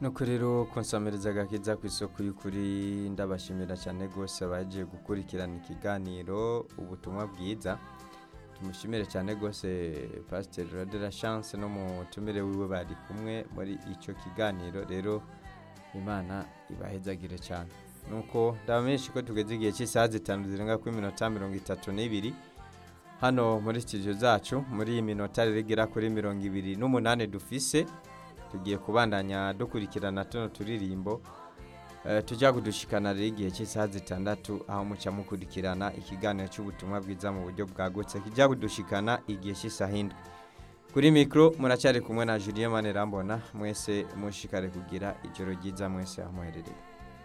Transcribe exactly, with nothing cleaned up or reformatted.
nuko rero konsamereza agakiza ku isoko y'ukuri ndabashimira cyane rwose abagiye gukurikirana ikiganiro ubutumwa bwiza. Tumushimire cyane rwose Pastor Radera Chance no mutumire wiwe bari kumwe muri icyo kiganiro. Rero Imana ibahezagire cyane. Nuko ndabamenyesha ko tugeze igihe cy'isaha zitanu zirenga kuri minota mirongo itatu n'ibiri hano muri studio zacu. Muri iyi minota rigera kuri mirongo ibiri n'umunani dufise, tugiye kubandanya dukurikirana tuno turirimbo uh, tujya kudushikana rero igihe cy'isaha zitandatu aho muca mukurikirana ikiganiro cy'ubutumwa bwiza mu buryo bwagutse kijya kudushikana igihe cy'isaha indwi. Kuri mikro muracyari kumwe na Julien Manerambona. Mwese mushikare kugira ijoro ryiza mwese amuherereye.